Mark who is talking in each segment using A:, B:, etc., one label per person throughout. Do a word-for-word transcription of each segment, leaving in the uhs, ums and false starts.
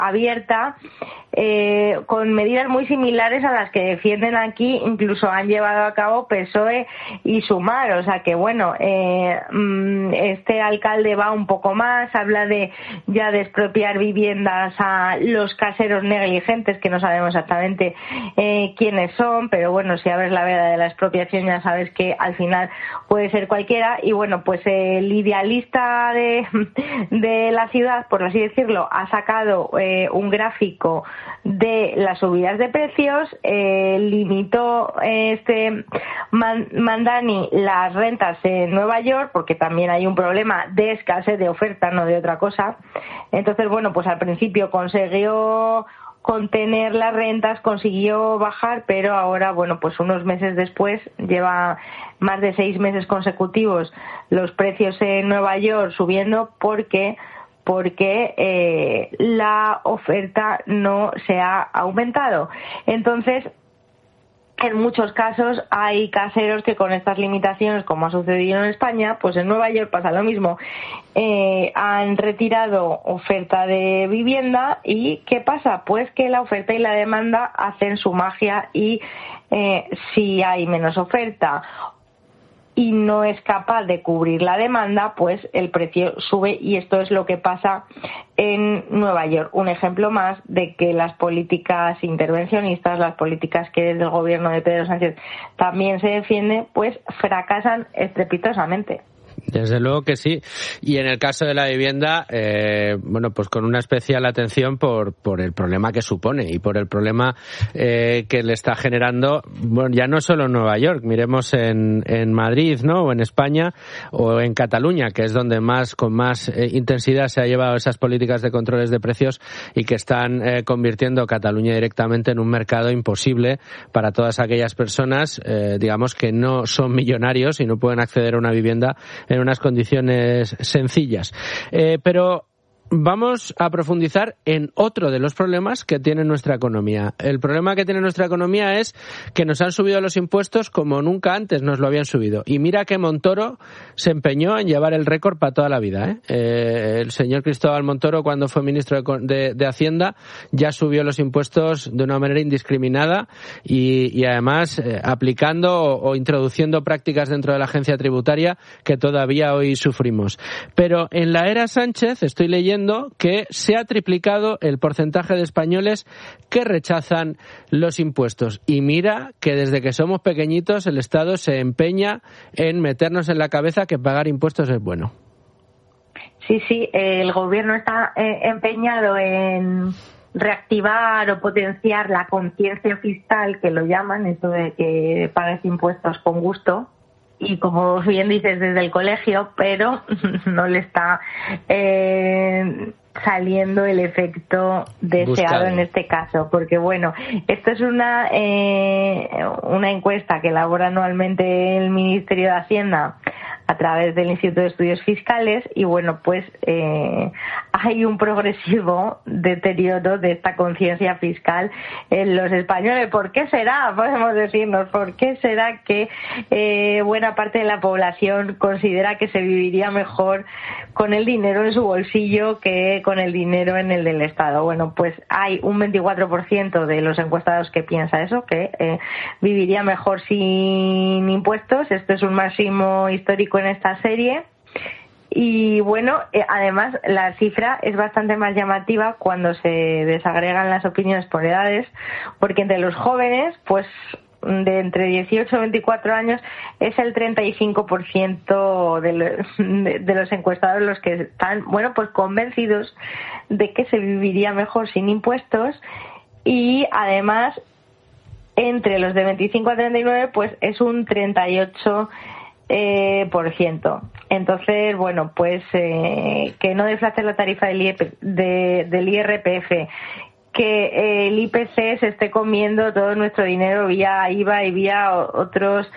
A: abierta, eh, con medidas muy similares a las que defienden aquí, incluso han llevado a cabo P S O E y Sumar. O sea que bueno, eh, este alcalde va un poco más, habla de ya de expropiar viviendas a los caseros negligentes, que no sabemos exactamente eh, quiénes son, pero bueno, si abres la veda de la expropiación ya sabes que al final puede ser cualquiera. Y bueno, pues el idealista de, de la ciudad, por así decirlo, ha sacado eh, un gráfico de las subidas de precios, eh, limitó eh, este Man- Mandani las rentas en Nueva York, porque también hay un problema de escasez de oferta, no de otra cosa. Entonces, bueno, pues al principio consiguió contener las rentas, consiguió bajar, pero ahora, bueno, pues unos meses después, lleva más de seis meses consecutivos los precios en Nueva York subiendo porque porque eh, la oferta no se ha aumentado. Entonces, en muchos casos hay caseros que con estas limitaciones, como ha sucedido en España, pues en Nueva York pasa lo mismo. Eh, han retirado oferta de vivienda y ¿qué pasa? Pues que la oferta y la demanda hacen su magia y eh, si hay menos oferta y no es capaz de cubrir la demanda, pues el precio sube, y esto es lo que pasa en Nueva York. Un ejemplo más de que las políticas intervencionistas, las políticas que desde el gobierno de Pedro Sánchez también se defiende, pues fracasan estrepitosamente.
B: Desde luego que sí. Y en el caso de la vivienda, eh, bueno, pues con una especial atención por, por el problema que supone y por el problema eh, que le está generando, bueno, ya no solo en Nueva York, miremos en, en Madrid, ¿no? O en España o en Cataluña, que es donde más, con más eh, intensidad se ha llevado esas políticas de controles de precios y que están eh, convirtiendo Cataluña directamente en un mercado imposible para todas aquellas personas, eh, digamos, que no son millonarios y no pueden acceder a una vivienda en unas condiciones sencillas. Eh, pero vamos a profundizar en otro de los problemas que tiene nuestra economía. El problema que tiene nuestra economía es que nos han subido los impuestos como nunca antes nos lo habían subido. Y mira que Montoro se empeñó en llevar el récord para toda la vida, ¿eh? Eh, el señor Cristóbal Montoro, cuando fue ministro de, de, de Hacienda, ya subió los impuestos de una manera indiscriminada y, y además eh, aplicando o, o introduciendo prácticas dentro de la agencia tributaria que todavía hoy sufrimos. Pero en la era Sánchez estoy leyendo que se ha triplicado el porcentaje de españoles que rechazan los impuestos. Y mira que desde que somos pequeñitos el Estado se empeña en meternos en la cabeza que pagar impuestos es bueno.
A: Sí, sí, el gobierno está eh, empeñado en reactivar o potenciar la conciencia fiscal, que lo llaman, eso de que pagues impuestos con gusto. Y como bien dices, desde el colegio, pero no le está eh, saliendo el efecto deseado Buscado. En este caso, porque bueno, esto es una eh, una encuesta que elabora anualmente el Ministerio de Hacienda a través del Instituto de Estudios Fiscales y bueno, pues eh, hay un progresivo deterioro de esta conciencia fiscal en los españoles. ¿Por qué será? Podemos decirnos, ¿por qué será que eh, buena parte de la población considera que se viviría mejor con el dinero en su bolsillo que con el dinero en el del Estado? Bueno, pues hay un veinticuatro por ciento de los encuestados que piensa eso, que eh, viviría mejor sin impuestos. Esto es un máximo histórico en esta serie. Y bueno, eh, además la cifra es bastante más llamativa cuando se desagregan las opiniones por edades, porque entre los jóvenes, pues de entre dieciocho y veinticuatro años, es el treinta y cinco por ciento de los, de, de los encuestados los que están, bueno, pues convencidos de que se viviría mejor sin impuestos. Y además, entre los de veinticinco a treinta y nueve, pues es un treinta y ocho Eh, por ciento. Entonces, bueno, pues eh, que no desflace la tarifa del, I E P, de, del I R P F, que eh, el I P C se esté comiendo todo nuestro dinero vía I V A y vía otros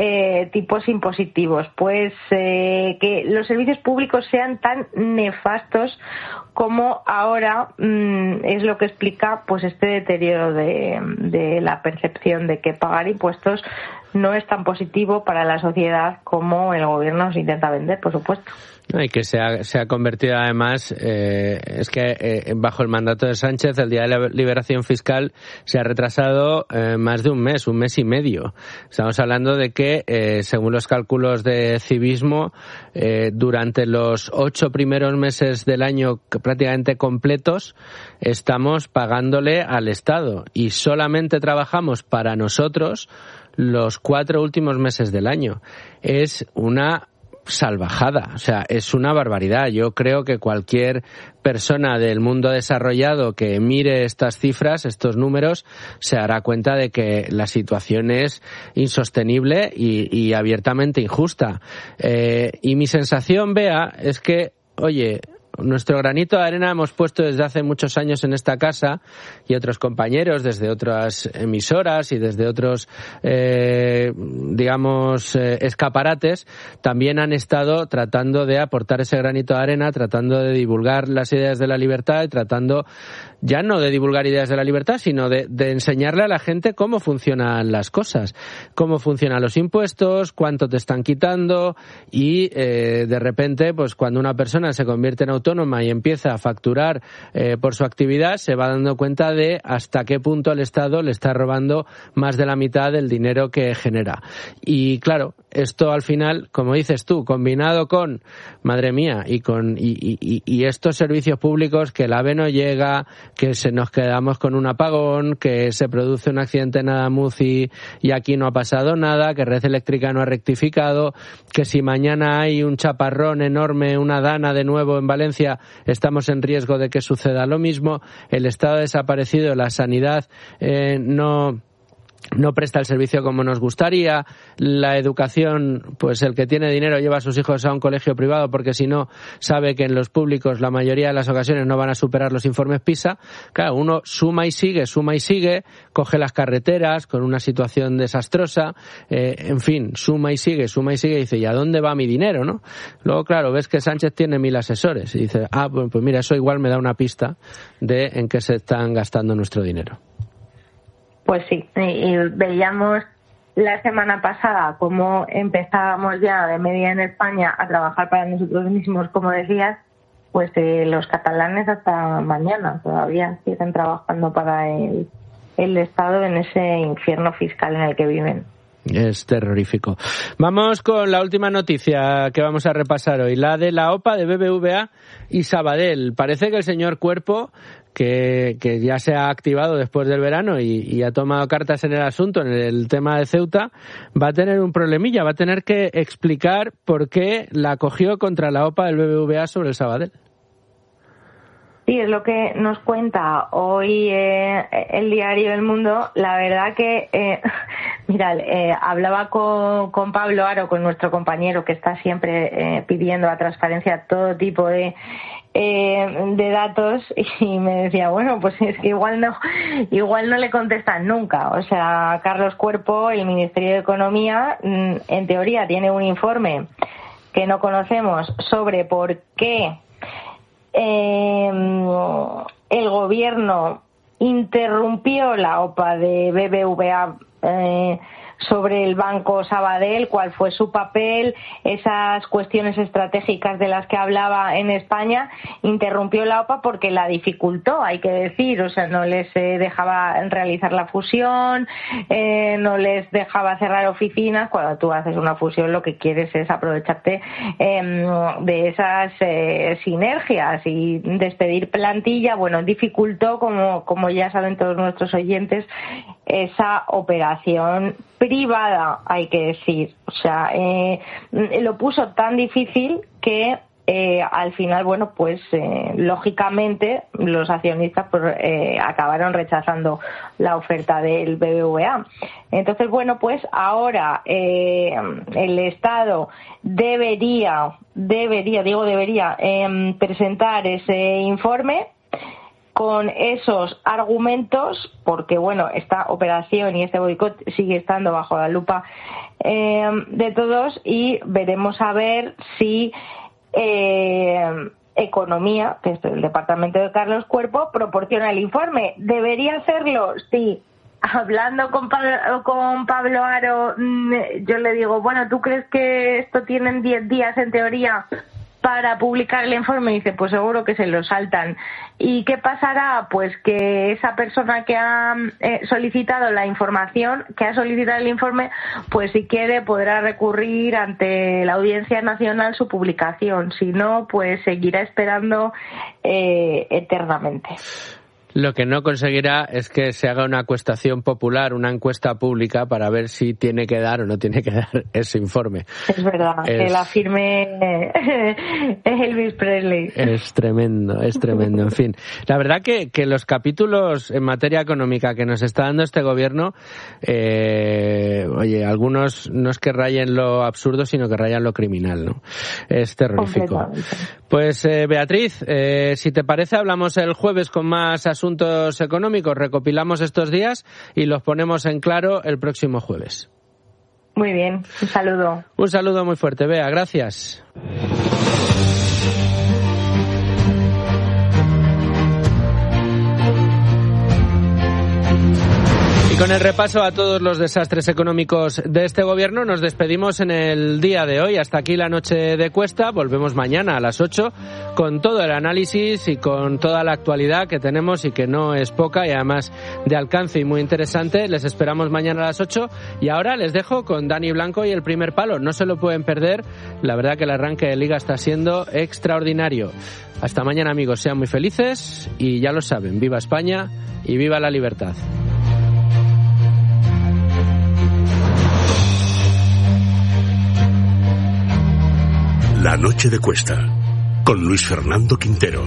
A: eh, tipos impositivos, pues eh, que los servicios públicos sean tan nefastos como ahora mmm, es lo que explica pues este deterioro de, de la percepción de que pagar impuestos no es tan positivo para la sociedad como el gobierno nos intenta vender, por supuesto.
B: Y que se ha, se ha convertido además, eh, es que eh, bajo el mandato de Sánchez el Día de la Liberación Fiscal se ha retrasado eh, más de un mes, un mes y medio. Estamos hablando de que, eh, según los cálculos de Civismo, eh, durante los ocho primeros meses del año prácticamente completos estamos pagándole al Estado y solamente trabajamos para nosotros los cuatro últimos meses del año. Es una salvajada, o sea, es una barbaridad. Yo creo que cualquier persona del mundo desarrollado que mire estas cifras, estos números, se dará cuenta de que la situación es insostenible y, y abiertamente injusta. Eh, y mi sensación, Bea, es que, oye, nuestro granito de arena hemos puesto desde hace muchos años en esta casa y otros compañeros desde otras emisoras y desde otros, eh, digamos, eh, escaparates también han estado tratando de aportar ese granito de arena, tratando de divulgar las ideas de la libertad y tratando ya no de divulgar ideas de la libertad, sino de, de enseñarle a la gente cómo funcionan las cosas, cómo funcionan los impuestos, cuánto te están quitando y eh, de repente, pues cuando una persona se convierte en autónoma y empieza a facturar eh, por su actividad, se va dando cuenta de hasta qué punto el Estado le está robando más de la mitad del dinero que genera. Y claro, esto al final, como dices tú, combinado con, madre mía, y con y, y, y estos servicios públicos, que el AVE no llega, que se nos quedamos con un apagón, que se produce un accidente en Adamuz y, y aquí no ha pasado nada, que Red Eléctrica no ha rectificado, que si mañana hay un chaparrón enorme, una dana de nuevo en Valencia, estamos en riesgo de que suceda lo mismo, el Estado ha desaparecido, la sanidad eh, no... no presta el servicio como nos gustaría, la educación, pues el que tiene dinero lleva a sus hijos a un colegio privado porque si no sabe que en los públicos la mayoría de las ocasiones no van a superar los informes PISA. Claro, uno suma y sigue, suma y sigue, coge las carreteras con una situación desastrosa, eh, en fin, suma y sigue, suma y sigue y dice, ¿y a dónde va mi dinero, no? Luego, claro, ves que Sánchez tiene mil asesores y dice, ah, pues, pues mira, eso igual me da una pista de en qué se están gastando nuestro dinero.
A: Pues sí, y veíamos la semana pasada cómo empezábamos ya de media en España a trabajar para nosotros mismos, como decías, pues eh, los catalanes hasta mañana todavía siguen trabajando para el, el Estado en ese infierno fiscal en el que viven.
B: Es terrorífico. Vamos con la última noticia que vamos a repasar hoy, la de la OPA de B B V A y Sabadell. Parece que el señor Cuerpo, que, que ya se ha activado después del verano y, y ha tomado cartas en el asunto, en el tema de Ceuta, va a tener un problemilla, va a tener que explicar por qué la cogió contra la OPA del B B V A sobre el Sabadell.
A: Sí, es lo que nos cuenta hoy eh, el diario El Mundo. La verdad que, eh, mira, eh, hablaba con, con Pablo Aro, con nuestro compañero que está siempre eh, pidiendo a transparencia todo tipo de eh, de datos, y me decía, bueno, pues es que igual no, igual no le contestan nunca. O sea, Carlos Cuerpo, el Ministerio de Economía, en teoría tiene un informe que no conocemos sobre por qué Eh, el gobierno interrumpió la OPA de B B V A eh, sobre el Banco Sabadell, cuál fue su papel, esas cuestiones estratégicas de las que hablaba en España. Interrumpió la OPA porque la dificultó, hay que decir, o sea, no les eh, dejaba realizar la fusión, eh, no les dejaba cerrar oficinas. Cuando tú haces una fusión lo que quieres es aprovecharte eh, de esas eh, sinergias y despedir plantilla. Bueno, dificultó, como, como ya saben todos nuestros oyentes, esa operación privada, hay que decir. O sea, eh, lo puso tan difícil que eh, al final, bueno, pues eh, lógicamente los accionistas pues, eh, acabaron rechazando la oferta del B B V A. Entonces, bueno, pues ahora eh, el Estado debería, debería, digo debería, eh, presentar ese informe con esos argumentos, porque bueno, esta operación y este boicot sigue estando bajo la lupa eh, de todos, y veremos a ver si eh, Economía, que es el departamento de Carlos Cuerpo, proporciona el informe. ¿Debería hacerlo? Sí. Hablando con Pablo, con Pablo Haro, yo le digo, bueno, ¿tú crees que esto tienen diez días en teoría para publicar el informe? Y dice, pues seguro que se lo saltan. ¿Y qué pasará? Pues que esa persona que ha eh, solicitado la información, que ha solicitado el informe, pues si quiere podrá recurrir ante la Audiencia Nacional su publicación. Si no, pues seguirá esperando eh, eternamente.
B: Lo que no conseguirá es que se haga una encuestación popular, una encuesta pública para ver si tiene que dar o no tiene que dar ese informe.
A: Es verdad, es... que la firme Elvis Presley.
B: Es tremendo, es tremendo. En fin, la verdad que, que los capítulos en materia económica que nos está dando este gobierno, eh, oye, algunos no es que rayen lo absurdo, sino que rayan lo criminal, ¿no? Es terrorífico. Pues eh, Beatriz, eh, si te parece, hablamos el jueves con más asuntos asuntos económicos, recopilamos estos días y los ponemos en claro el próximo jueves.
A: Muy bien, un saludo.
B: Un saludo muy fuerte, Bea, gracias. Y con el repaso a todos los desastres económicos de este gobierno nos despedimos en el día de hoy. Hasta aquí la noche de Cuesta. Volvemos mañana a las ocho con todo el análisis y con toda la actualidad que tenemos y que no es poca y además de alcance y muy interesante. Les esperamos mañana a las ocho y ahora les dejo con Dani Blanco y el primer palo. No se lo pueden perder. La verdad que el arranque de Liga está siendo extraordinario. Hasta mañana, amigos. Sean muy felices y ya lo saben. Viva España y viva la libertad.
C: La noche de Cuesta, con Luis Fernando Quintero.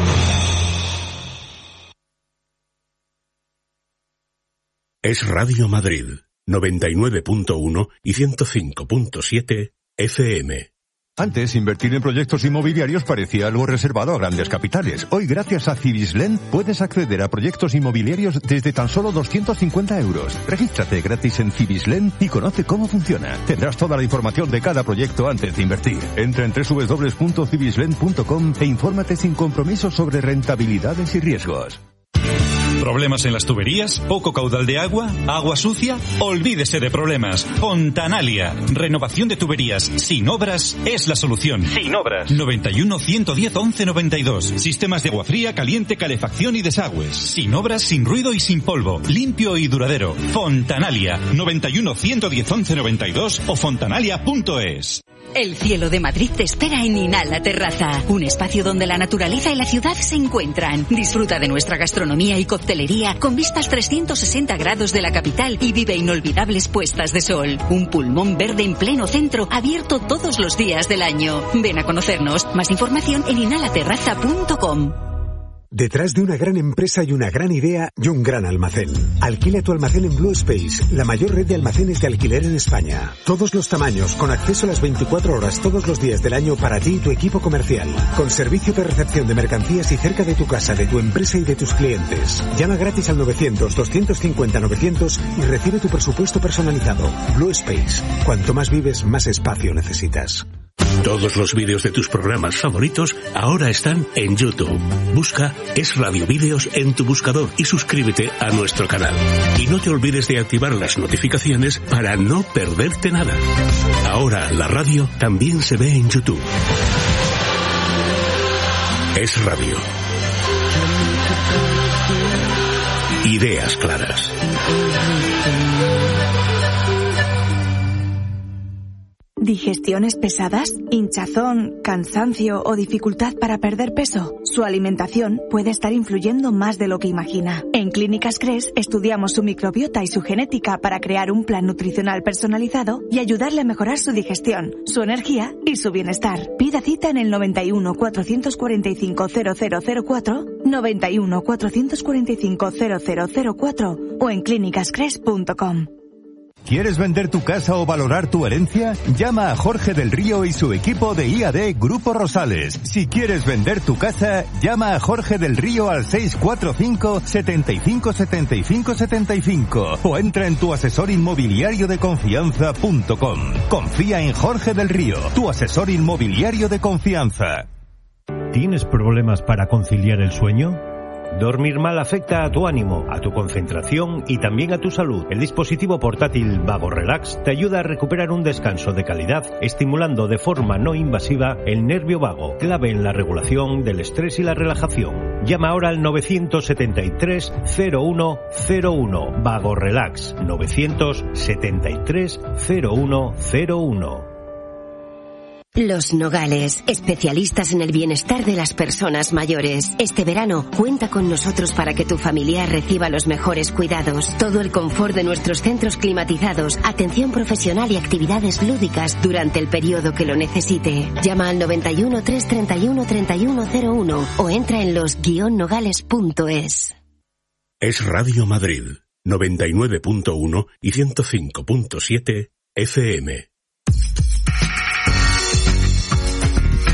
C: Es Radio Madrid, noventa y nueve punto uno y ciento cinco punto siete F M.
D: Antes, invertir en proyectos inmobiliarios parecía algo reservado a grandes capitales. Hoy, gracias a Cibislen, puedes acceder a proyectos inmobiliarios desde tan solo doscientos cincuenta euros. Regístrate gratis en Cibislen y conoce cómo funciona. Tendrás toda la información de cada proyecto antes de invertir. Entra en doble u doble u doble u punto cibislen punto com e infórmate sin compromiso sobre rentabilidades y riesgos.
E: ¿Problemas en las tuberías? ¿Poco caudal de agua? ¿Agua sucia? Olvídese de problemas. Fontanalia. Renovación de tuberías sin obras es la solución. Sin obras. noventa y uno, ciento diez, once noventa y dos. Sistemas de agua fría, caliente, calefacción y desagües. Sin obras, sin ruido y sin polvo. Limpio y duradero. Fontanalia. noventa y uno, ciento diez, once noventa y dos o fontanalia punto es.
F: El cielo de Madrid te espera en Inhala Terraza, un espacio donde la naturaleza y la ciudad se encuentran. Disfruta de nuestra gastronomía y coctelería con vistas trescientos sesenta grados de la capital y vive inolvidables puestas de sol. Un pulmón verde en pleno centro, abierto todos los días del año. Ven a conocernos. Más información en inhala terraza punto com.
G: Detrás de una gran empresa y una gran idea y un gran almacén. Alquila tu almacén en Blue Space, la mayor red de almacenes de alquiler en España. Todos los tamaños, con acceso a las veinticuatro horas todos los días del año para ti y tu equipo comercial. Con servicio de recepción de mercancías y cerca de tu casa, de tu empresa y de tus clientes. Llama gratis al novecientos, doscientos cincuenta, novecientos y recibe tu presupuesto personalizado. Blue Space. Cuanto más vives, más espacio necesitas.
C: Todos los vídeos de tus programas favoritos ahora están en YouTube. Busca Es Radio Vídeos en tu buscador y suscríbete a nuestro canal. Y no te olvides de activar las notificaciones para no perderte nada. Ahora la radio también se ve en YouTube. Es Radio. Ideas claras.
H: ¿Digestiones pesadas? ¿Hinchazón, cansancio o dificultad para perder peso? Su alimentación puede estar influyendo más de lo que imagina. En Clínicas Cres estudiamos su microbiota y su genética para crear un plan nutricional personalizado y ayudarle a mejorar su digestión, su energía y su bienestar. Pida cita en el noventa y uno, cuatrocientos cuarenta y cinco, cero cero cero cuatro, noventa y uno, cuatrocientos cuarenta y cinco, cero cero cero cuatro o en clínicas cres punto com.
D: ¿Quieres vender tu casa o valorar tu herencia? Llama a Jorge del Río y su equipo de I A D Grupo Rosales. Si quieres vender tu casa, llama a Jorge del Río al seis cuatro cinco, setenta y cinco, setenta y cinco, setenta y cinco o entra en tu asesor inmobiliario de confianza punto com. Confía en Jorge del Río, tu asesor inmobiliario de confianza.
I: ¿Tienes problemas para conciliar el sueño? Dormir mal afecta a tu ánimo, a tu concentración y también a tu salud. El dispositivo portátil Vago Relax te ayuda a recuperar un descanso de calidad, estimulando de forma no invasiva el nervio vago, clave en la regulación del estrés y la relajación. Llama ahora al nueve siete tres, cero uno cero uno. Vago Relax, nueve siete tres, cero uno cero uno.
J: Los Nogales, especialistas en el bienestar de las personas mayores. Este verano, cuenta con nosotros para que tu familiar reciba los mejores cuidados. Todo el confort de nuestros centros climatizados, atención profesional y actividades lúdicas durante el periodo que lo necesite. Llama al noventa y uno, trescientos treinta y uno, treinta y uno cero uno o entra en los guion nogales punto es.
C: Es Radio Madrid, noventa y nueve punto uno y ciento cinco punto siete F M.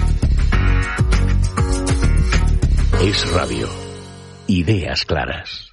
C: Es Radio. Ideas claras.